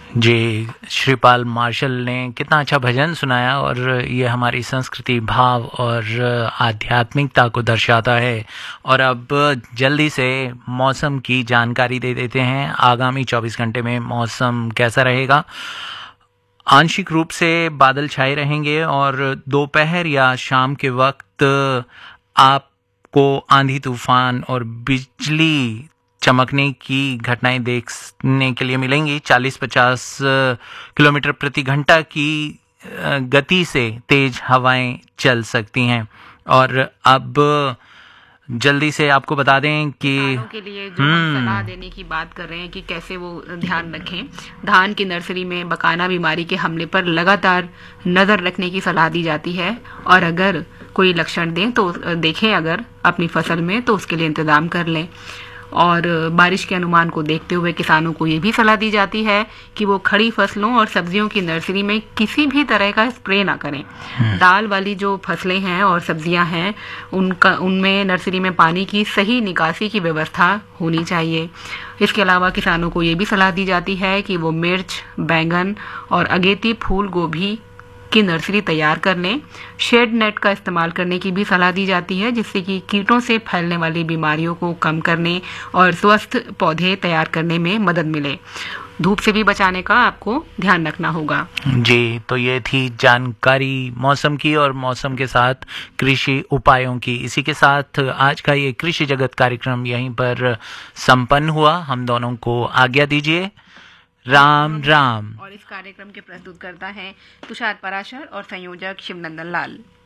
जी, Shripal martial ने कितना अच्छा भजन सुनाया और ये हमारी संस्कृति, भाव और आध्यात्मिकता को दर्शाता है। और अब जल्दी से मौसम की जानकारी दे देते हैं। आगामी 24 घंटे में मौसम कैसा रहेगा? आंशिक रूप से बादल छाए रहेंगे और दोपहर या शाम के वक्त आपको आंधी तूफान और बिजली चमकने की घटनाएं देखने के लिए मिलेंगी। 40-50 किलोमीटर प्रति घंटा की गति से तेज हवाएं चल सकती हैं। और अब जल्दी से आपको बता दें कि किसानों के लिए जो हम सलाह देने की बात कर रहे हैं कि कैसे वो ध्यान रखें। धान की नर्सरी में बकाना बीमारी के हमले पर लगातार नजर रखने की सलाह दी जाती है और अगर कोई लक्षण देखें अगर अपनी फसल में तो उसके लिए इंतजाम कर लें। और बारिश के अनुमान को देखते हुए किसानों को ये भी सलाह दी जाती है कि वो खड़ी फसलों और सब्जियों की नर्सरी में किसी भी तरह का स्प्रे ना करें। दाल वाली जो फसलें हैं और सब्जियां हैं उनमें नर्सरी में पानी की सही निकासी की व्यवस्था होनी चाहिए। इसके अलावा किसानों को ये भी सलाह दी जाती है कि वो मिर्च, बैंगन और अगेती फूल गोभी की नर्सरी तैयार करने, शेड नेट का इस्तेमाल करने की भी सलाह दी जाती है, जिससे कि कीटों से फैलने वाली बीमारियों को कम करने और स्वस्थ पौधे तैयार करने में मदद मिले। धूप से भी बचाने का आपको ध्यान रखना होगा। जी, तो ये थी जानकारी मौसम की और मौसम के साथ कृषि उपायों की। इसी के साथ आज का ये कृषि जगत कार्यक्रम यहीं पर संपन्न हुआ। हम दोनों को आज्ञा दीजिए। राम राम। और इस कार्यक्रम के प्रस्तुतकर्ता हैं तुषार पराशर और संयोजक शिवनंदन लाल।